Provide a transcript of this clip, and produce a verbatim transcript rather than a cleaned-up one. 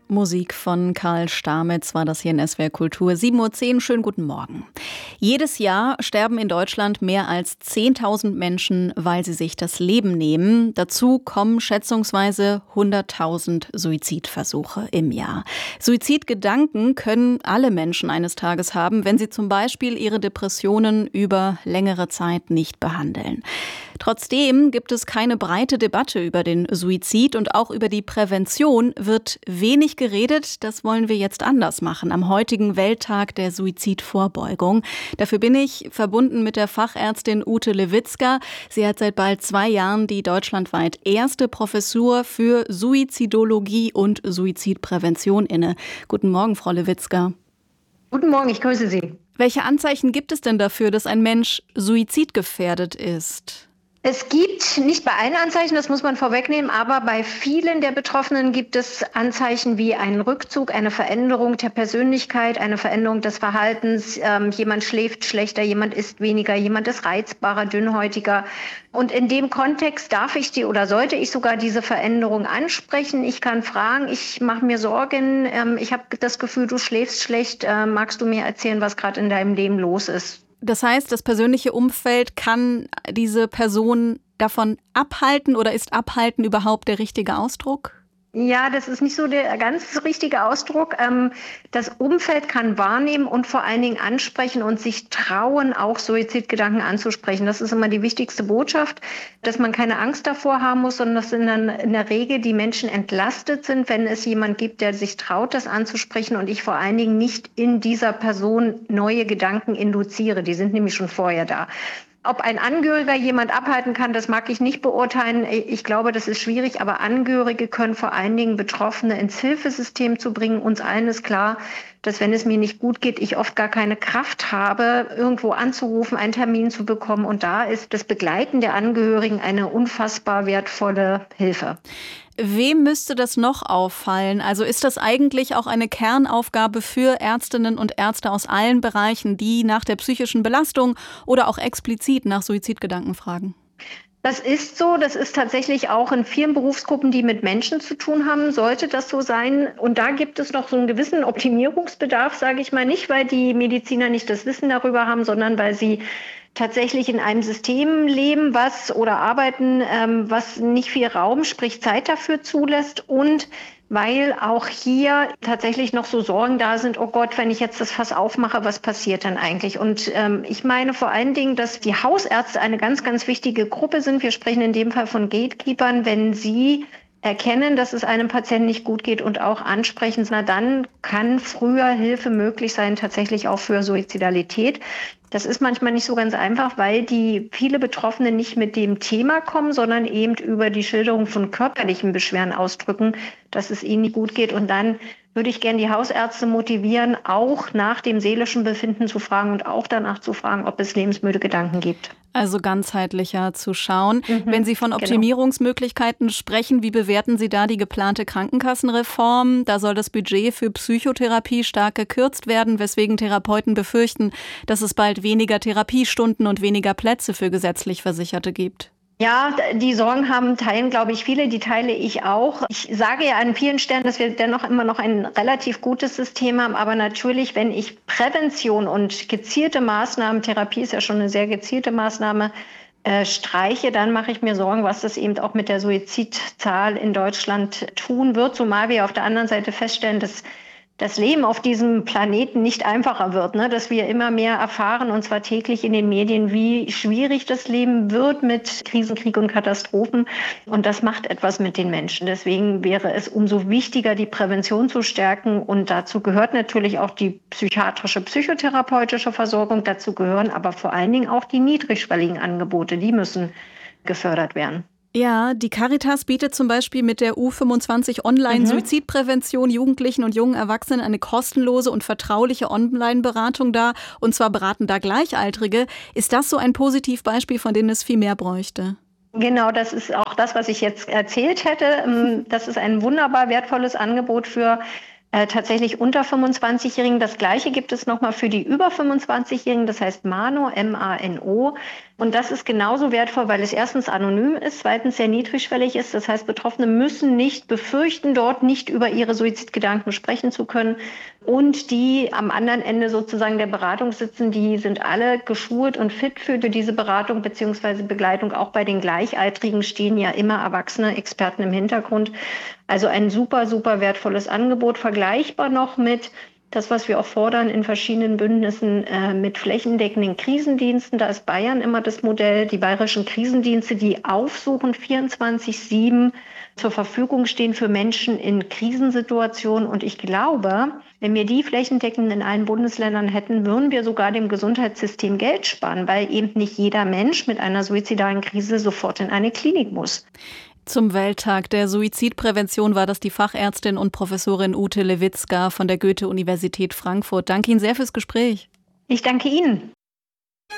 Musik von Karl Stamitz war das hier in S W R Kultur. sieben Uhr zehn, schönen guten Morgen. Jedes Jahr sterben in Deutschland mehr als zehntausend Menschen, weil sie sich das Leben nehmen. Dazu kommen schätzungsweise hunderttausend Suizidversuche im Jahr. Suizidgedanken können alle Menschen eines Tages haben, wenn sie zum Beispiel ihre Depressionen über längere Zeit nicht behandeln. Trotzdem gibt es keine breite Debatte über den Suizid und auch über die Prävention wird wenig geredet. Das wollen wir jetzt anders machen am heutigen Welttag der Suizidvorbeugung. Dafür bin ich verbunden mit der Fachärztin Ute Lewitzka. Sie hat seit bald zwei Jahren die deutschlandweit erste Professur für Suizidologie und Suizidprävention inne. Guten Morgen, Frau Lewitzka. Guten Morgen, ich grüße Sie. Welche Anzeichen gibt es denn dafür, dass ein Mensch suizidgefährdet ist? Es gibt nicht bei allen Anzeichen, das muss man vorwegnehmen, aber bei vielen der Betroffenen gibt es Anzeichen wie einen Rückzug, eine Veränderung der Persönlichkeit, eine Veränderung des Verhaltens. Ähm, jemand schläft schlechter, jemand isst weniger, jemand ist reizbarer, dünnhäutiger. Und in dem Kontext darf ich die oder sollte ich sogar diese Veränderung ansprechen. Ich kann fragen, ich mache mir Sorgen, ähm, ich habe das Gefühl, du schläfst schlecht. Äh, magst du mir erzählen, was gerade in deinem Leben los ist? Das heißt, das persönliche Umfeld kann diese Person davon abhalten oder ist abhalten überhaupt der richtige Ausdruck? Ja, das ist nicht so der ganz richtige Ausdruck. Das Umfeld kann wahrnehmen und vor allen Dingen ansprechen und sich trauen, auch Suizidgedanken anzusprechen. Das ist immer die wichtigste Botschaft, dass man keine Angst davor haben muss, sondern dass in der Regel die Menschen entlastet sind, wenn es jemand gibt, der sich traut, das anzusprechen und ich vor allen Dingen nicht in dieser Person neue Gedanken induziere. Die sind nämlich schon vorher da. Ob ein Angehöriger jemand abhalten kann, das mag ich nicht beurteilen. Ich glaube, das ist schwierig, aber Angehörige können vor allen Dingen Betroffene ins Hilfesystem zu bringen. Uns allen ist klar, dass wenn es mir nicht gut geht, ich oft gar keine Kraft habe, irgendwo anzurufen, einen Termin zu bekommen. Und da ist das Begleiten der Angehörigen eine unfassbar wertvolle Hilfe. Wem müsste das noch auffallen? Also ist das eigentlich auch eine Kernaufgabe für Ärztinnen und Ärzte aus allen Bereichen, die nach der psychischen Belastung oder auch explizit nach Suizidgedanken fragen? Das ist so. Das ist tatsächlich auch in vielen Berufsgruppen, die mit Menschen zu tun haben, sollte das so sein. Und da gibt es noch so einen gewissen Optimierungsbedarf, sage ich mal, nicht, weil die Mediziner nicht das Wissen darüber haben, sondern weil sie tatsächlich in einem System leben, was oder arbeiten, ähm, was nicht viel Raum, sprich Zeit dafür zulässt und weil auch hier tatsächlich noch so Sorgen da sind, oh Gott, wenn ich jetzt das Fass aufmache, was passiert dann eigentlich? Und ähm, ich meine vor allen Dingen, dass die Hausärzte eine ganz, ganz wichtige Gruppe sind. Wir sprechen in dem Fall von Gatekeepern, wenn sie erkennen, dass es einem Patienten nicht gut geht und auch ansprechen, na dann kann früher Hilfe möglich sein, tatsächlich auch für Suizidalität. Das ist manchmal nicht so ganz einfach, weil die viele Betroffene nicht mit dem Thema kommen, sondern eben über die Schilderung von körperlichen Beschwerden ausdrücken, dass es ihnen nicht gut geht. Und dann würde ich gerne die Hausärzte motivieren, auch nach dem seelischen Befinden zu fragen und auch danach zu fragen, ob es lebensmüde Gedanken gibt. Also ganzheitlicher zu schauen. Mhm, Wenn Sie von Optimierungsmöglichkeiten genau. sprechen, wie bewerten Sie da die geplante Krankenkassenreform? Da soll das Budget für Psychotherapie stark gekürzt werden, weswegen Therapeuten befürchten, dass es bald weniger Therapiestunden und weniger Plätze für gesetzlich Versicherte gibt. Ja, die Sorgen haben teilen, glaube ich, viele, die teile ich auch. Ich sage ja an vielen Stellen, dass wir dennoch immer noch ein relativ gutes System haben, aber natürlich, wenn ich Prävention und gezielte Maßnahmen, Therapie ist ja schon eine sehr gezielte Maßnahme, äh, streiche, dann mache ich mir Sorgen, was das eben auch mit der Suizidzahl in Deutschland tun wird, zumal wir auf der anderen Seite feststellen, dass das Leben auf diesem Planeten nicht einfacher wird, ne? Dass wir immer mehr erfahren, und zwar täglich in den Medien, wie schwierig das Leben wird mit Krisen, Krieg und Katastrophen. Und das macht etwas mit den Menschen. Deswegen wäre es umso wichtiger, die Prävention zu stärken. Und dazu gehört natürlich auch die psychiatrische, psychotherapeutische Versorgung. Dazu gehören aber vor allen Dingen auch die niedrigschwelligen Angebote. Die müssen gefördert werden. Ja, die Caritas bietet zum Beispiel mit der U fünfundzwanzig Online-Suizidprävention Jugendlichen und jungen Erwachsenen eine kostenlose und vertrauliche Online-Beratung dar. Und zwar beraten da Gleichaltrige. Ist das so ein Positivbeispiel, von dem es viel mehr bräuchte? Genau, das ist auch das, was ich jetzt erzählt hätte. Das ist ein wunderbar wertvolles Angebot für äh, tatsächlich unter fünfundzwanzigjährigen. Das Gleiche gibt es nochmal für die über fünfundzwanzigjährigen, das heißt Mano, M A N O. Und das ist genauso wertvoll, weil es erstens anonym ist, zweitens sehr niedrigschwellig ist. Das heißt, Betroffene müssen nicht befürchten, dort nicht über ihre Suizidgedanken sprechen zu können. Und die am anderen Ende sozusagen der Beratung sitzen, die sind alle geschult und fit für diese Beratung bzw. Begleitung. Auch bei den Gleichaltrigen stehen ja immer erwachsene Experten im Hintergrund. Also ein super, super wertvolles Angebot, vergleichbar noch mit das, was wir auch fordern in verschiedenen Bündnissen äh, mit flächendeckenden Krisendiensten. Da ist Bayern immer das Modell, die bayerischen Krisendienste, die aufsuchen, vierundzwanzig sieben zur Verfügung stehen für Menschen in Krisensituationen. Und ich glaube, wenn wir die flächendeckend in allen Bundesländern hätten, würden wir sogar dem Gesundheitssystem Geld sparen, weil eben nicht jeder Mensch mit einer suizidalen Krise sofort in eine Klinik muss. Zum Welttag der Suizidprävention war das die Fachärztin und Professorin Ute Lewitzka von der Goethe-Universität Frankfurt. Danke Ihnen sehr fürs Gespräch. Ich danke Ihnen.